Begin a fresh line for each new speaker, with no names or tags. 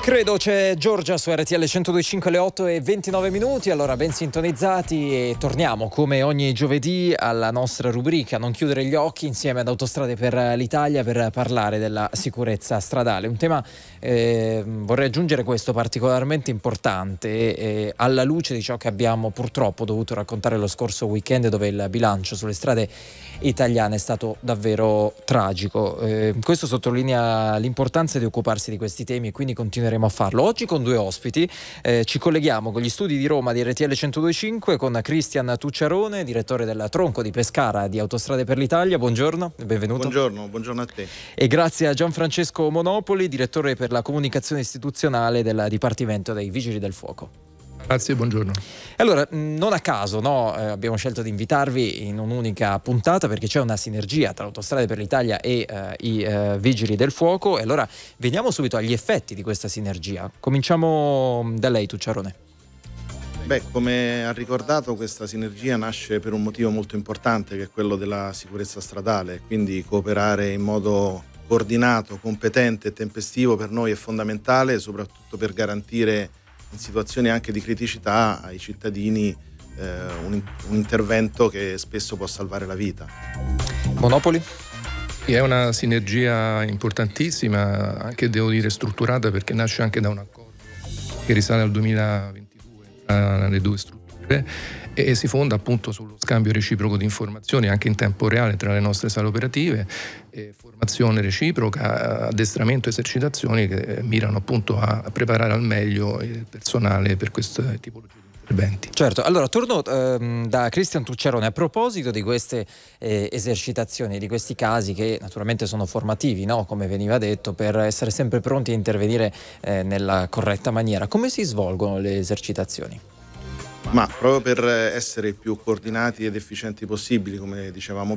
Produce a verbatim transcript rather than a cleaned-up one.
Credo c'è Giorgia su R T L centodue e cinque alle otto e ventinove minuti, allora ben sintonizzati e torniamo come ogni giovedì alla nostra rubrica Non chiudere gli occhi insieme ad Autostrade per l'Italia per parlare della sicurezza stradale. Un tema, eh, vorrei aggiungere questo, particolarmente importante eh, alla luce di ciò che abbiamo purtroppo dovuto raccontare lo scorso weekend, dove il bilancio sulle strade italiane è stato davvero tragico. Eh, questo sottolinea l'importanza di occuparsi di questi temi e quindi continueremo a farlo. Oggi con due ospiti eh, ci colleghiamo con gli studi di Roma di R T L centodue e cinque con Cristian Tucciarone, direttore del tronco di Pescara di Autostrade per l'Italia. Buongiorno e benvenuto.
Buongiorno, buongiorno a te.
E grazie a Gianfrancesco Monopoli, direttore per la comunicazione istituzionale del Dipartimento dei Vigili del Fuoco.
Grazie, buongiorno.
Allora, non a caso, no, eh, abbiamo scelto di invitarvi in un'unica puntata perché c'è una sinergia tra Autostrade per l'Italia e eh, i eh, Vigili del Fuoco. E allora veniamo subito agli effetti di questa sinergia. Cominciamo da lei, Tucciarone.
Beh, come ha ricordato, questa sinergia nasce per un motivo molto importante, che è quello della sicurezza stradale. Quindi cooperare in modo coordinato, competente e tempestivo per noi è fondamentale, soprattutto per garantire in situazioni anche di criticità ai cittadini eh, un, un intervento che spesso può salvare la vita.
Monopoli?
È una sinergia importantissima, anche devo dire strutturata, perché nasce anche da un accordo che risale al duemilaventidue tra le due strutture e si fonda appunto sullo scambio reciproco di informazioni anche in tempo reale tra le nostre sale operative, e formazione reciproca, addestramento, esercitazioni che mirano appunto a preparare al meglio il personale per questa tipologia di interventi.
Certo, allora torno ehm, da Cristian Tucciarone a proposito di queste eh, esercitazioni, di questi casi che naturalmente sono formativi, no? Come veniva detto, per essere sempre pronti a intervenire eh, nella corretta maniera. Come si svolgono le esercitazioni?
Ma proprio per essere più coordinati ed efficienti possibili, come dicevamo